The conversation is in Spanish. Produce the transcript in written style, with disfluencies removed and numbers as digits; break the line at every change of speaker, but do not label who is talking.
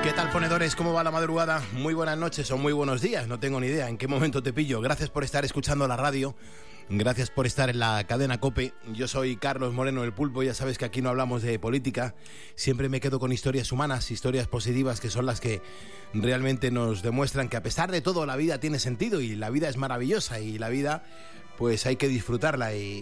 ¿Qué tal, ponedores? ¿Cómo va la madrugada? Muy buenas noches o muy buenos días, no tengo ni idea en qué momento te pillo. Gracias por estar escuchando la radio, gracias por estar en la cadena COPE. Yo soy Carlos Moreno el Pulpo, ya sabes que aquí no hablamos de política. Siempre me quedo con historias humanas, historias positivas, que son las que realmente nos demuestran que a pesar de todo la vida tiene sentido y la vida es maravillosa y la vida pues hay que disfrutarla y